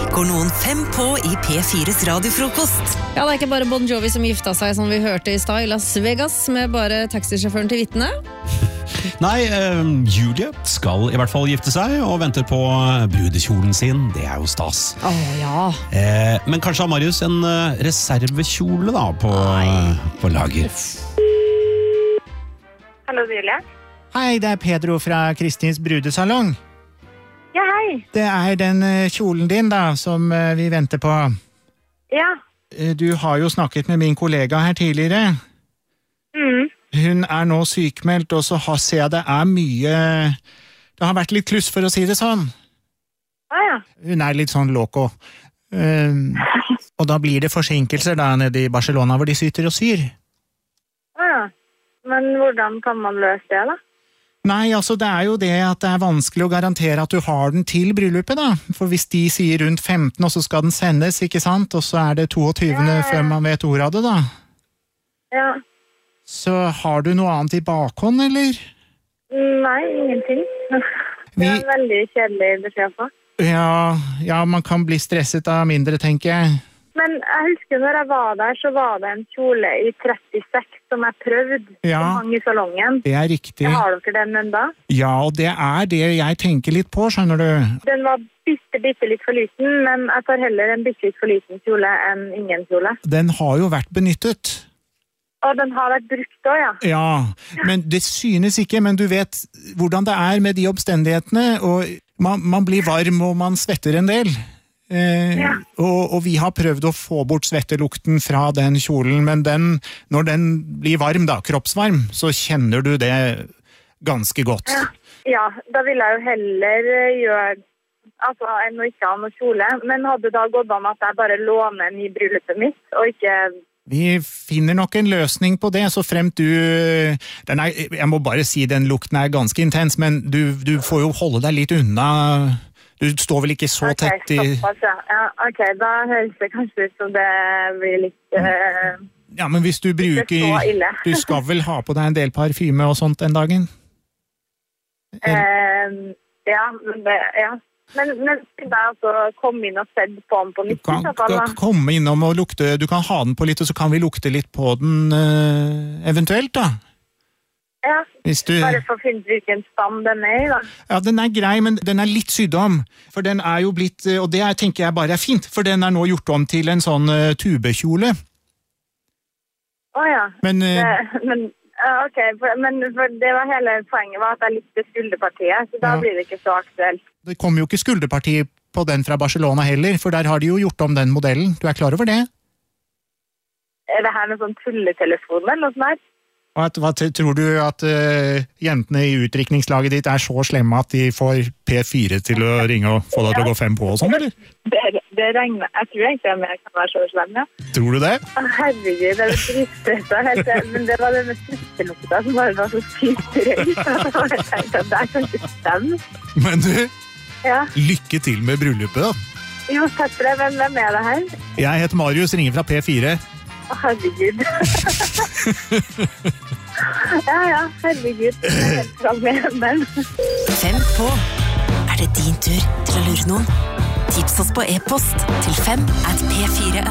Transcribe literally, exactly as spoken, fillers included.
går noen fem på i P fires radiofrokost. Ja, det er ikke bare Bon Jovi som gifta seg som vi hørte i stad i Las Vegas med bare taxisjåføren til vittne. Nei, eh, Julie skal i hvert fall gifte seg og venter på brudekjolen sin. Det er jo stas. Åh, ja. Eh, men kanskje har Marius en eh, reservekjole da på, på lager. Hallo, Julie. Hei, det er Pedro fra Kristins brudesalong. Ja, hei. Det er den eh, kjolen din da, som eh, vi venter på. Ja. Eh, Du har jo snakket med min kollega her tidligere. Mm. Hun er nå sykmeldt, og så har, ser jeg det er mye... Det har vært litt kluss, for å si det sånn. Ah, ja. Hun er litt sånn loco. Um, og da blir det forsinkelser da nede i Barcelona, hvor de syter og syr. Ah, ja. Men hvordan kan man løse det, da? Nei, altså det er jo det at det er vanskelig å garantere at du har den til bryllupet da. For hvis de sier rundt femten, og så skal den sendes, ikke sant? Og så er det toogtyvende Ja, ja. før man vet ordet av det da. Ja. Så har du noe annet i bakhånd, eller? Nei, ingenting. Det er en veldig kjedelig beskjed på. Ja, ja, man kan bli stresset av mindre, tenker jeg. Men jeg husker når jeg var der, så var det en kjole i trettiseks som jeg prøvde, Ja. som hang i salongen. Det er riktig. Har dere den enda? Ja, og det er det jeg tenker litt på, skjønner du. Den var bitte, bitte litt for liten, men jeg tar heller en bitte litt for liten kjole enn ingen kjole. Den har jo vært benyttet. Og den har vært brukt også, ja. Ja, men det synes ikke, men du vet hvordan det er med de omstendighetene, og man, man blir varm og man svetter en del. Eh, Ja. og, og vi har prøvd å få bort svettelukten fra den kjolen, men den, når den blir varm da, kroppsvarm, så kjenner du det ganske godt. Ja, ja, da vil jeg jo heller eh, gjøre altså, enn å ikke ha noe kjole. Men hadde da gått an at jeg bare låner den i bryllupet mitt, og ikke... Vi finner nok en løsning på det, så fremt du... Den er, jeg må bare si den lukten er ganske intens, men du, du får jo holde deg litt unna. Du står vel ikke så Ok, tett i... såpass, ja. Ja, ok, da høres det kanskje ut som det blir litt... eh, Ja, men hvis du bruker... så ille. Du skal vel ha på deg en del parfyme og sånt den dagen? eh, ja, men det... Ja. Men, men skal jeg altså komme inn og sett på den på Du nytt? kan, i så fall, da? kan komme innom og lukte... Du kan ha den på litt, og så kan vi lukte litt på den eh, eventuelt, da. Ja, Hvis du... bare for å finne ut hvilken stand den er i, da. Ja, den er grei, men den er litt sydd om. For den er jo blitt... Og det er, tenker jeg bare er fint, for den er nå gjort om til en sånn uh, tubekjole. Åja. Men... eh, Det, men, ja, ok, for, men for det var hele poenget var at jeg likte skulderpartiet, så da Ja. blir det ikke så aktuelt. Det kommer jo ikke skulderparti på den fra Barcelona heller, for der har de jo gjort om den modellen. Du er klar over det? Er det her med sånn tulletelefon eller noe sånt her? Og at, hva, t- tror du at uh, jentene i utdrikningslaget ditt er så slemme at de får P fire til å ringe og få deg til å gå fem på og sånn, eller? Det, det regner. Jeg tror egentlig at jeg kan være så slem, ja. Tror du det? Å, herregud, det er dritstressa helt, men det var det med smittelukta som bare var så sykt røy. Så jeg tenkte at det er kanskje stemme. Men du, Ja, lykke til med bryllupet da. jo, takk for det, men hvem er det her? Jeg heter Marius, ringer fra P fire. Å, herregud. Ja, ja, herregud. Det er helt fra med hendene. Fem på. Er det din tur til å lure noen? Tips oss på e-post til fem at p fire.